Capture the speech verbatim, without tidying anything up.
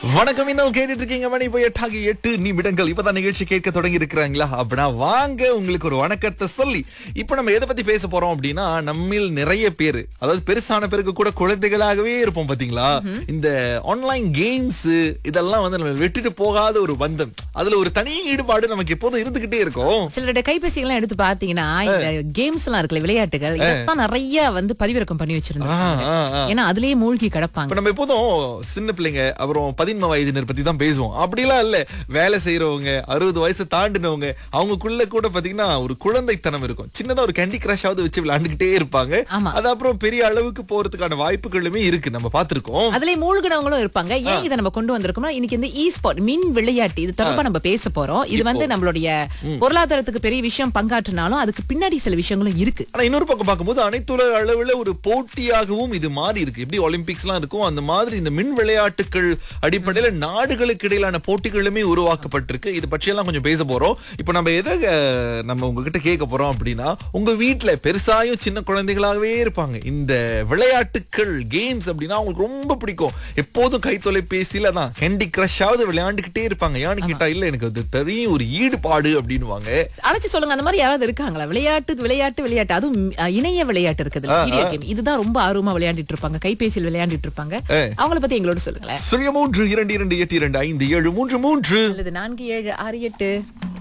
வணக்கம். இன்னும் கேட்டுட்டு இருக்கீங்க. மணி போய் எட்டாகி எட்டு நிமிடங்கள். இப்பதான் நிகழ்ச்சி கேட்க தொடங்கி இருக்கிறாங்களா? அப்படின்னா வாங்க, உங்களுக்கு ஒரு வணக்கத்தை சொல்லி இப்ப நம்ம எதை பத்தி பேச போறோம் அப்படின்னா, நம்மில் நிறைய பேரு, அதாவது பெருசான பேருக்கு கூட குழந்தைகளாகவே இருப்போம் பாத்தீங்களா? இந்த ஆன்லைன் கேம்ஸ் இதெல்லாம் வந்து நம்ம விட்டுட்டு போகாத ஒரு பந்தம். அதுல ஒரு தனி ஈடுபாடு நமக்கு எப்போதும் இருந்துகிட்டே இருக்கும். சிலருடைய கைபேசிகள்லாம் எடுத்து பாத்தீங்கன்னா, இந்த கேம்ஸ் எல்லாம் இருக்குல்ல, விளையாட்டுகள், இதெல்லாம் நிறைய வந்து பதிவிறக்கம் பண்ணி வச்சிருந்தாங்க. ஏன்னா அதுலயே மூழ்கி கிடப்பாங்க. இப்ப நம்ம எப்போதும் சின்ன பிள்ளைங்க அப்புறம் பதின்ம வயதினர் பத்தி தான் பேசுவோம். அப்படிலாம் இல்ல, வேலை செய்யறவங்க, அறுபது வயசு தாண்டினவங்க, அவங்களுக்குள்ள கூட பாத்தீங்கன்னா ஒரு குழந்தைத்தனம் இருக்கும். சின்னதா ஒரு கேண்டி கிரஷ் ஆவது வச்சு விளையாண்டுகிட்டே இருப்பாங்க. அது அப்புறம் பெரிய அளவுக்கு போறதுக்கான வாய்ப்புகளுமே இருக்கு, நம்ம பாத்துருக்கோம். அதுலயே மூழ்கினவங்களும் இருப்பாங்க. ஏன் இதை நம்ம கொண்டு வந்திருக்கோம்னா, இன்னைக்கு இந்த இ ஸ்போர்ட், மின் விளையாட்டு, இது தொடர்பா நம்ம பேச போறோம். இது வந்து நம்மளுடைய பொருளாதாரத்துக்கு பெரிய விஷயம் பங்காற்றினாலும் அதுக்கு பின்னாடி சில விஷயங்களும் இருக்கு. ஆனா இன்னொரு பக்கம் பார்க்கும்போது அனைத்துலக அளவுல ஒரு போட்டியாகவும் இது மாறி இருக்கு. எப்படி ஒலிம்பிக்ஸ் எல்லாம் இருக்கும், அந்த மாதிரி இந்த மின் விளையாட்டுகள் அடிப்படையில நாடுகளுக்கு இடையிலான போட்டிகளுமே உருவாக்கப்பட்டிருக்கு. இது பற்றியெல்லாம் கொஞ்சம் பேச போறோம். இப்ப நம்ம எதை நம்ம உங்ககிட்ட கேட்க போறோம் அப்படின்னா, உங்க வீட்டுல பெருசாயும் சின்ன குழந்தைகளாகவே இருப்பாங்க. இந்த விளையாட்டுகள் கேம்ஸ் அப்படின்னா அவங்களுக்கு ரொம்ப பிடிக்கும். எப்போதும் கை தொலைபேசியில தான் கேண்டி கிரஷ் ஆவது விளையாண்டுகிட்டே இருப்பாங்க. யான்னு கேட்டா, இல்ல எனக்கு அது தெரியும், ஒரு ஈடுபாடு அப்படின்னுவாங்க. அழைச்சு சொல்லுங்க, அந்த மாதிரி யாராவது இருக்காங்களா? விளையாட்டு விளையாட்டு விளையாட்டு அதுவும் இணைய விளையாட்டு இருக்குது, வீடியோ கேம், இதுதான் ரொம்ப ஆர்வமா விளையாண்டுட்டு இருப்பாங்க, கைபேசியில் விளையாண்டுட்டு இருப்பாங்க. அவங்கள பத்தி எங்களோட சொல்லுங்களேன். சுழிய மூன்று இரண்டு இரண்டு எட்டு இரண்டு ஐந்து ஏழு மூன்று மூன்று அல்லது நான்கு ஏழு ஆறு எட்டு